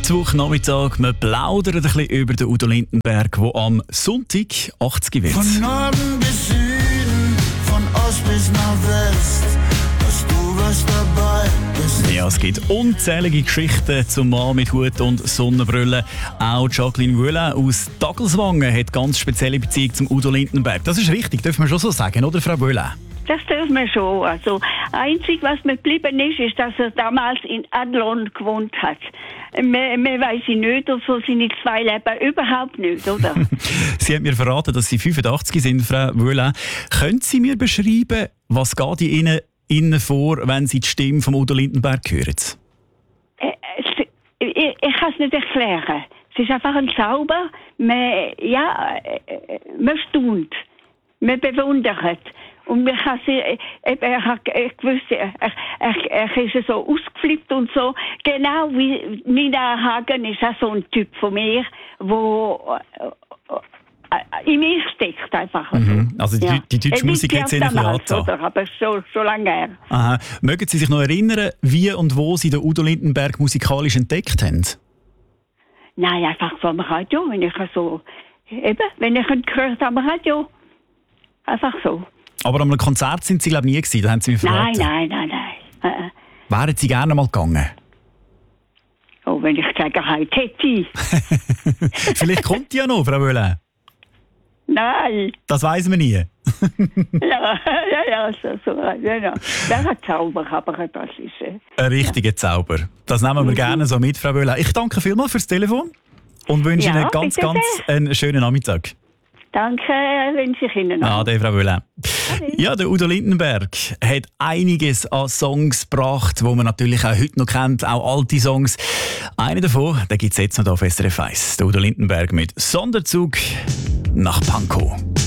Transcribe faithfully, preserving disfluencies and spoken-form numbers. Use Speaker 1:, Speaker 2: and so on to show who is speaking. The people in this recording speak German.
Speaker 1: Mittwochnachmittag. Wir plaudern ein bisschen über den Udo Lindenberg, der am Sonntag achtzig wird.
Speaker 2: Von Norden bis Süden, von Ost bis nach West, dass du was dabei bist.
Speaker 1: Ja, es gibt unzählige Geschichten zum Mann mit Hut und Sonnenbrille. Auch Jacqueline Wöhler aus Dagelswangen hat ganz spezielle Beziehung zum Udo Lindenberg. Das ist richtig, dürfen wir schon so sagen, oder Frau Wöhler?
Speaker 3: Das dürfen wir schon. Also, einzig, was mir geblieben ist, ist, dass er damals in Adlon gewohnt hat. Mehr, mehr weiss ich nicht, und so sind die zwei Leben überhaupt nicht, oder?
Speaker 1: Sie hat mir verraten, dass Sie fünfundachtzig sind, Frau Wöhler. Können Sie mir beschreiben, was geht Ihnen, Ihnen vor, wenn Sie die Stimme von Udo Lindenberg hören?
Speaker 3: Äh, es, ich ich kann es nicht erklären. Es ist einfach ein Zauber. Man, ja, äh, man staunt. Man bewundert. Und man kann sie, eben, er hat gewusst, er, er, er ist so ausgeflippt und so. Genau wie Nina Hagen ist auch so ein Typ von mir, der äh, in mir steckt einfach.
Speaker 1: Mhm. Also die,
Speaker 3: ja.
Speaker 1: die deutsche Musik hat Sie ein bisschen
Speaker 3: angetan. Aber schon, schon lange her.
Speaker 1: Aha. Mögen Sie sich noch erinnern, wie und wo Sie den Udo Lindenberg musikalisch entdeckt haben?
Speaker 3: Nein, einfach vom Radio. Wenn ich so, eben, wenn ich ihn gehört habe am Radio. Einfach so.
Speaker 1: Aber an einem Konzert sind Sie, glaube ich, nie gewesen, da haben Sie mir verraten.
Speaker 3: Nein, nein, nein, nein. Äh,
Speaker 1: Wären Sie gerne mal gegangen?
Speaker 3: Oh, wenn ich sagen hätte, hätte ich.
Speaker 1: Vielleicht kommt die ja noch, Frau Wöhler.
Speaker 3: Nein.
Speaker 1: Das weiss man nie.
Speaker 3: ja, ja, ja, so, so, ja, ja. Das hat Zauber, aber das ist... Äh,
Speaker 1: Ein richtiger ja. Zauber. Das nehmen wir mhm. gerne so mit, Frau Wöhler. Ich danke vielmals fürs Telefon und wünsche ja, Ihnen ganz, ganz einen schönen Nachmittag.
Speaker 3: Danke, wünsche ich Ihnen noch.
Speaker 1: Ade, Frau Wöhler. Ja, der Udo Lindenberg hat einiges an Songs gebracht, die man natürlich auch heute noch kennt, auch alte Songs. Einen davon, den gibt es jetzt noch auf S R F eins. Der Udo Lindenberg mit Sonderzug nach Pankow.